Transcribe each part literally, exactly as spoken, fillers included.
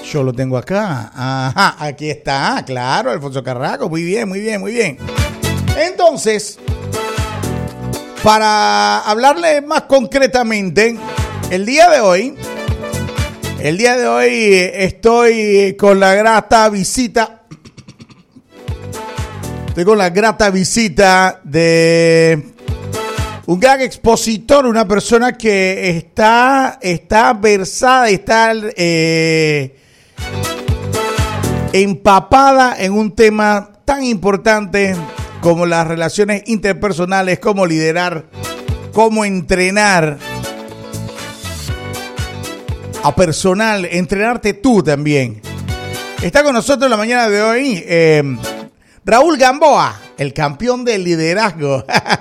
Yo lo tengo acá. Ajá, aquí está. Claro, Alfonso Carrasco. Muy bien, muy bien, muy bien. Entonces, para hablarle más concretamente, el día de hoy, el día de hoy estoy con la grata visita, estoy con la grata visita de un gran expositor, una persona que está, está versada, está eh, empapada en un tema tan importante como las relaciones interpersonales, cómo liderar, cómo entrenar a personal, entrenarte tú también. Está con nosotros en la mañana de hoy eh, Raúl Gamboa, el campeón del liderazgo.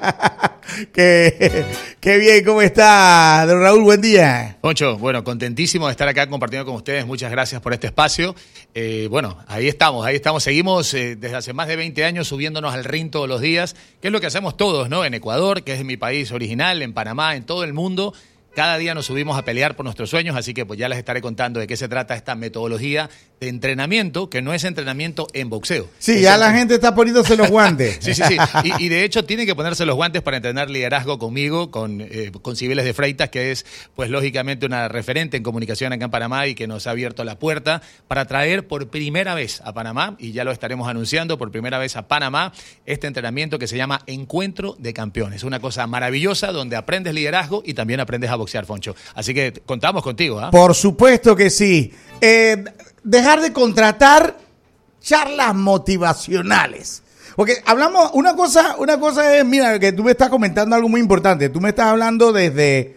Qué, qué bien, ¿cómo está, don Raúl? Buen día. Poncho, bueno, contentísimo de estar acá compartiendo con ustedes. Muchas gracias por este espacio. Eh, bueno, ahí estamos, ahí estamos. Seguimos eh, desde hace más de veinte años subiéndonos al ring todos los días, que es lo que hacemos todos, ¿no? En Ecuador, que es mi país original, en Panamá, en todo el mundo. Cada día nos subimos a pelear por nuestros sueños, así que pues ya les estaré contando de qué se trata esta metodología de entrenamiento, que no es entrenamiento en boxeo. Sí, es ya la gente está poniéndose los guantes. Sí, sí, sí. Y, y de hecho tienen que ponerse los guantes para entrenar liderazgo conmigo, con, eh, con Cibeles de Freitas, que es pues lógicamente una referente en comunicación acá en Panamá y que nos ha abierto la puerta para traer por primera vez a Panamá, y ya lo estaremos anunciando, por primera vez a Panamá, este entrenamiento que se llama Encuentro de Campeones. Una cosa maravillosa donde aprendes liderazgo y también aprendes a boxear. Foncho. Así que contamos contigo, ¿ah? ¿eh? Por supuesto que sí. Eh, dejar de contratar charlas motivacionales. Porque hablamos, una cosa, una cosa es, mira, que tú me estás comentando algo muy importante. Tú me estás hablando desde,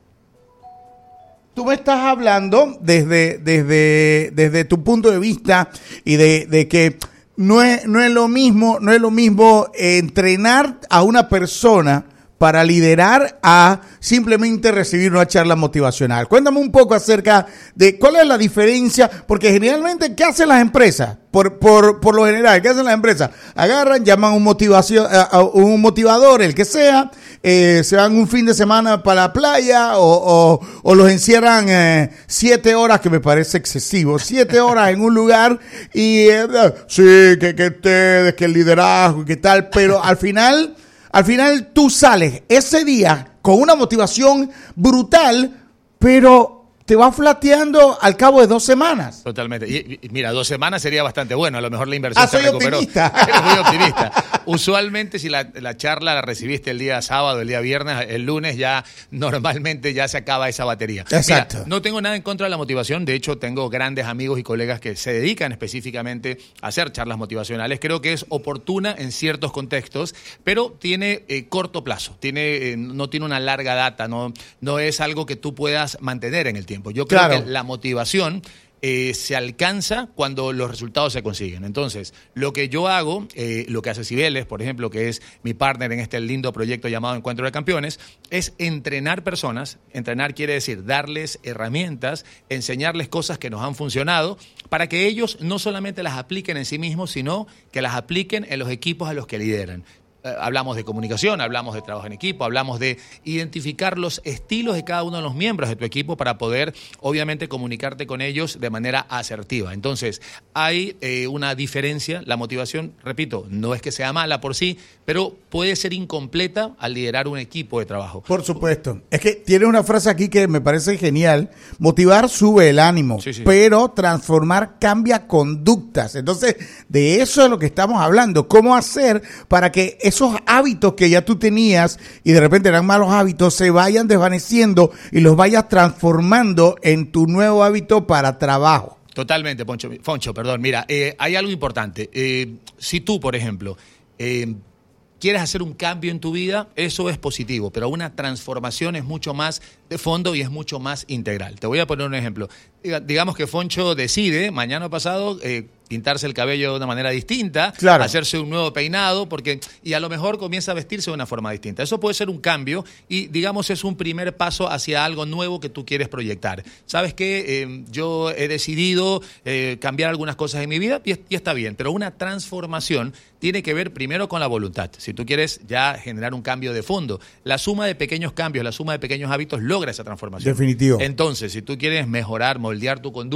tú me estás hablando desde, desde, desde tu punto de vista y de, de que no es, no es lo mismo, no es lo mismo entrenar a una persona para liderar a simplemente recibir una charla motivacional. Cuéntame un poco acerca de cuál es la diferencia, porque generalmente, ¿qué hacen las empresas? Por, por, por lo general, ¿qué hacen las empresas? Agarran, llaman un motivación, a, a un motivador, el que sea, eh, se van un fin de semana para la playa o, o, o los encierran eh, siete horas, que me parece excesivo, siete horas en un lugar y eh, sí, que, que ustedes, que el liderazgo, que tal, pero al final... Al final tú sales ese día con una motivación brutal, pero te va flateando al cabo de dos semanas. Totalmente. Y, y mira, dos semanas sería bastante bueno. A lo mejor la inversión ah, se soy recuperó. Optimista. Eres muy optimista. Usualmente, si la, la charla la recibiste el día sábado, el día viernes, el lunes, ya normalmente ya se acaba esa batería. Exacto. Mira, no tengo nada en contra de la motivación. De hecho, tengo grandes amigos y colegas que se dedican específicamente a hacer charlas motivacionales. Creo que es oportuna en ciertos contextos, pero tiene eh, corto plazo. Tiene, eh, no tiene una larga data. No, no es algo que tú puedas mantener en el tiempo. Yo creo claro. que la motivación eh, se alcanza cuando los resultados se consiguen. Entonces, lo que yo hago, eh, lo que hace Cibeles, por ejemplo, que es mi partner en este lindo proyecto llamado Encuentro de Campeones, es entrenar personas. Entrenar quiere decir darles herramientas, enseñarles cosas que nos han funcionado para que ellos no solamente las apliquen en sí mismos, sino que las apliquen en los equipos a los que lideran. Hablamos de comunicación, hablamos de trabajo en equipo, hablamos de identificar los estilos de cada uno de los miembros de tu equipo para poder, obviamente, comunicarte con ellos de manera asertiva. Entonces, hay eh, una diferencia. La motivación, repito, no es que sea mala por sí, pero puede ser incompleta al liderar un equipo de trabajo. Por supuesto. Es que tiene una frase aquí que me parece genial. Motivar sube el ánimo, sí, sí. pero transformar cambia conductas. Entonces, de eso es lo que estamos hablando. ¿Cómo hacer para que esos hábitos que ya tú tenías y de repente eran malos hábitos se vayan desvaneciendo y los vayas transformando en tu nuevo hábito para trabajo? Totalmente, Poncho, Foncho, perdón. Mira, eh, hay algo importante. Eh, si tú, por ejemplo, eh, quieres hacer un cambio en tu vida, eso es positivo, pero una transformación es mucho más de fondo y es mucho más integral. Te voy a poner un ejemplo. Digamos que Foncho decide mañana pasado eh, pintarse el cabello de una manera distinta, claro. hacerse un nuevo peinado, porque y a lo mejor comienza a vestirse de una forma distinta. Eso puede ser un cambio y, digamos, es un primer paso hacia algo nuevo que tú quieres proyectar. ¿Sabes qué? Eh, yo he decidido eh, cambiar algunas cosas en mi vida y, y está bien, pero una transformación tiene que ver primero con la voluntad. Si tú quieres ya generar un cambio de fondo, la suma de pequeños cambios, la suma de pequeños hábitos logra esa transformación. Definitivo. Entonces, si tú quieres mejorar, moldear tu conducta,